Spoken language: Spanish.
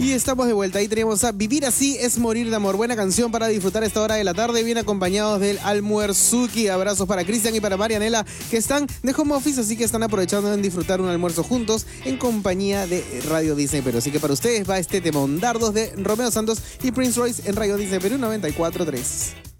Y estamos de vuelta. Ahí tenemos a Vivir Así es Morir de Amor. Buena canción para disfrutar esta hora de la tarde, bien acompañados del almuerzuki. Abrazos para Cristian y para Marianela, que están de home office, así que están aprovechando en disfrutar un almuerzo juntos en compañía de Radio Disney Perú. Así que para ustedes va este Temondardos de Romeo Santos y Prince Royce en Radio Disney Perú 94.3.